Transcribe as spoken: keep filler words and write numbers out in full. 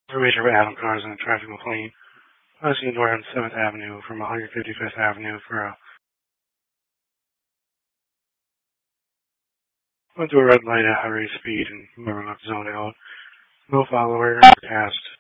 Information for Adam cars in a traffic complaint. Passing door on seventh Avenue from one fifty-fifth Avenue for a went to a red light at high rate speed and moving up zone out. No follower passed